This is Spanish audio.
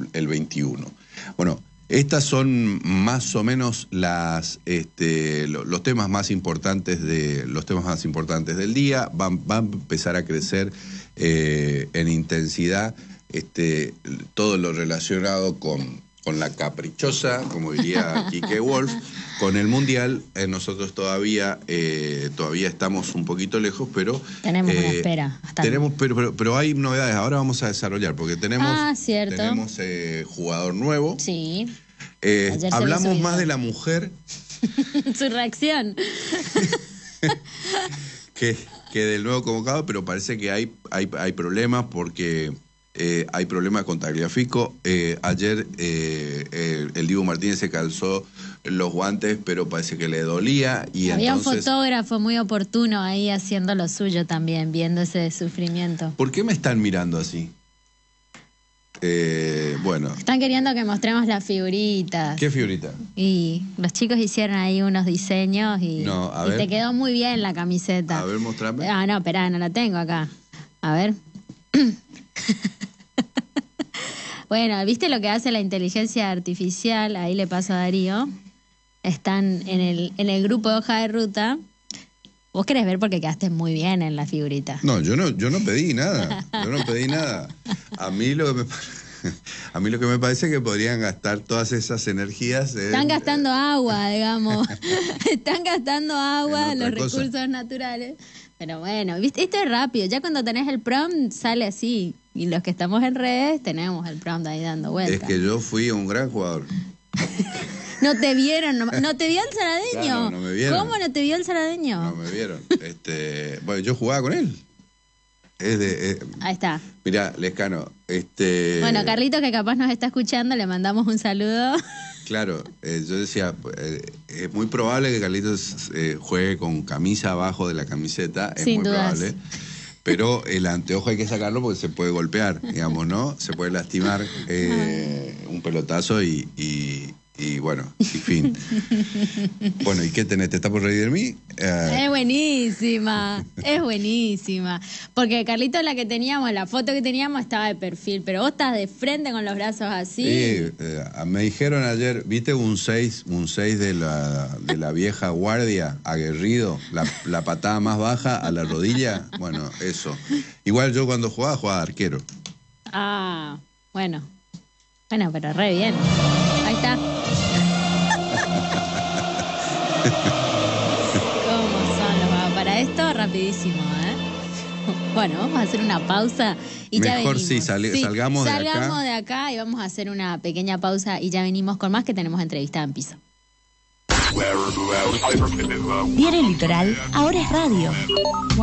el 21. Bueno, estas son más o menos los temas más importantes del día. Van a empezar a crecer en intensidad todo lo relacionado con la caprichosa, como diría Quique Wolf, con el Mundial. Nosotros todavía estamos un poquito lejos, pero tenemos una espera. Pero hay novedades. Ahora vamos a desarrollar, porque tenemos jugador nuevo. Sí. Hablamos más de la mujer. Su reacción. que del nuevo convocado, pero parece que hay problemas porque hay problemas con Tagliafico. Ayer el Dibu Martínez se calzó los guantes, pero parece que le dolía. Y había un fotógrafo muy oportuno ahí haciendo lo suyo también, viendo ese sufrimiento. ¿Por qué me están mirando así? Bueno. Están queriendo que mostremos las figuritas. ¿Qué figurita? Y los chicos hicieron ahí unos diseños y te quedó muy bien la camiseta. A ver, mostrame. No, esperá, no la tengo acá. A ver. Bueno, ¿viste lo que hace la inteligencia artificial? Ahí le paso a Darío. Están en el grupo de hoja de ruta. Vos querés ver porque quedaste muy bien en la figurita. No, yo no pedí nada. Yo no pedí nada. A mí lo que me parece es que podrían gastar todas esas energías. Están gastando agua, digamos. Están gastando agua, los recursos naturales. Pero bueno, ¿viste? Esto es rápido. Ya cuando tenés el prompt sale así. Y los que estamos en redes tenemos el prompt ahí dando vueltas. Es que yo fui un gran jugador. No te vieron, no te vio el saladeño. Claro, no me vieron. ¿Cómo no te vio el saladeño? No me vieron. Bueno, yo jugaba con él. Ahí está. Mirá, Lescano, Bueno, Carlitos, que capaz nos está escuchando, le mandamos un saludo. Claro, yo decía, es muy probable que Carlitos juegue con camisa abajo de la camiseta. Es sin muy dudas. probable. Pero el anteojo hay que sacarlo porque se puede golpear, digamos, ¿no? Se puede lastimar un pelotazo y bueno, y fin. Bueno, ¿y qué tenés? ¿Te está por reír de mí? Es buenísima, es buenísima. Porque Carlitos, la foto que teníamos estaba de perfil, pero vos estás de frente con los brazos así. Sí, me dijeron ayer, ¿viste un 6 de la vieja guardia, aguerrido, la patada más baja a la rodilla? Bueno, eso. Igual yo cuando jugaba de arquero. Ah, bueno, pero re bien. Ahí está. ¿Cómo son para esto? Rapidísimo, Bueno, vamos a hacer una pausa y ya venimos. Mejor salgamos de acá. Salgamos de acá y vamos a hacer una pequeña pausa y ya venimos con más, que tenemos entrevista en piso. Diario Litoral, ahora es radio.